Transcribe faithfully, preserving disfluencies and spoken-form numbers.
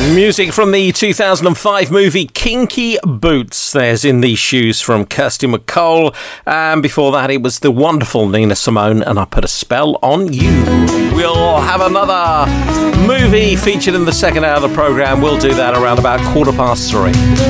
Music from the two thousand five movie Kinky Boots. There's In These Shoes from Kirsty MacColl. And before that, it was the wonderful Nina Simone and I Put a Spell on You. We'll have another movie featured in the second hour of the programme. We'll do that around about quarter past three.